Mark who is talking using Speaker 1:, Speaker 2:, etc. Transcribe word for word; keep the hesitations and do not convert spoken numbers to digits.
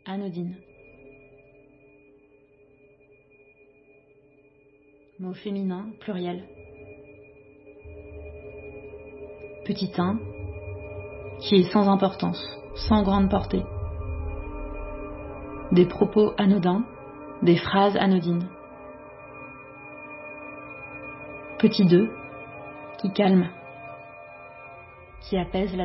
Speaker 1: anodine. Mot féminin, pluriel. Petit un, qui est sans importance, sans grande portée. Des propos anodins, des phrases anodines. Petit deux, qui calme, qui apaise la